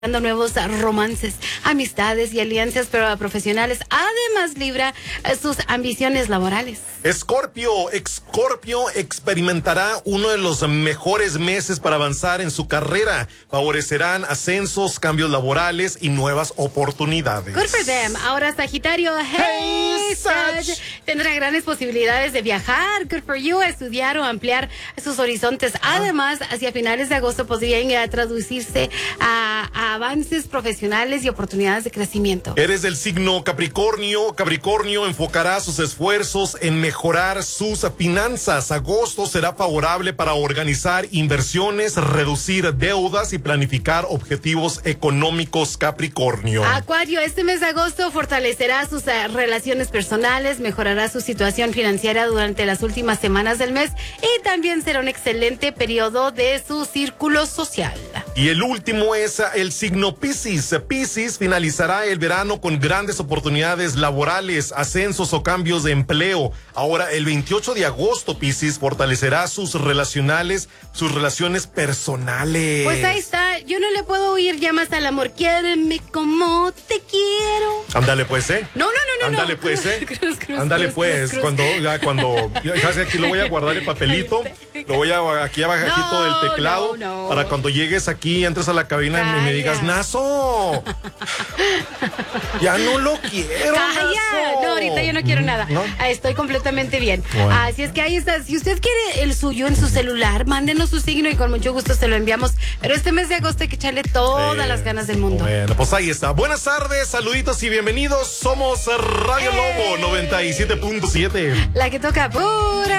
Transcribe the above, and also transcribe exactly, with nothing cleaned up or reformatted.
nuevos romances, amistades y alianzas profesionales. Además, Libra, sus ambiciones laborales. Escorpio, Escorpio experimentará uno de los mejores meses para avanzar en su carrera. Favorecerán ascensos, cambios laborales y nuevas oportunidades. Good for them. Ahora, Sagitario, hey, Hey, Sag, Sag. tendrá grandes posibilidades de viajar. Good for you, estudiar o ampliar sus horizontes. Además, hacia finales de agosto podrían eh, traducirse a, a avances profesionales y oportunidades de crecimiento. Eres del signo Capricornio. Capricornio enfocará sus esfuerzos en mejorar sus finanzas. Agosto será favorable para organizar inversiones, reducir deudas y planificar objetivos económicos. Capricornio. Acuario, este mes de agosto fortalecerá sus eh, relaciones personales, mejorará su situación financiera durante las últimas semanas del mes y también será un excelente periodo de su círculo social. Y el último es el signo Piscis. Piscis finalizará el verano con grandes oportunidades laborales, ascensos o cambios de empleo. Ahora, el veintiocho de agosto, Piscis fortalecerá sus relacionales, sus relaciones personales. Pues ahí está, yo no le puedo huir ya más al amor. Quiéreme como te quiero. Ándale pues, ¿eh? No, no, no, no. Ándale no. pues, ¿eh? Cruz, cruz, Ándale cruz, pues, cruz, cruz. cuando, ya cuando, ya, ya aquí lo voy a guardar el papelito, lo voy a, aquí abajito No, del teclado, no, no. para cuando llegues aquí, entres a la cabina y me Calla. digas, Nazo, ya no lo quiero, Calla. Nazo. No, ahorita yo no quiero nada. ¿No? Ah, Estoy completamente bien. Bueno. Así es que ahí está. Si usted quiere el suyo en su celular, mándenos su signo y con mucho gusto se lo enviamos. Pero este mes de agosto hay que echarle todas Sí. las ganas del mundo. Bueno, pues ahí está. Buenas tardes, saluditos y bienvenidos. Somos Radio ¡Hey! Lobo noventa y siete punto siete. La que toca pura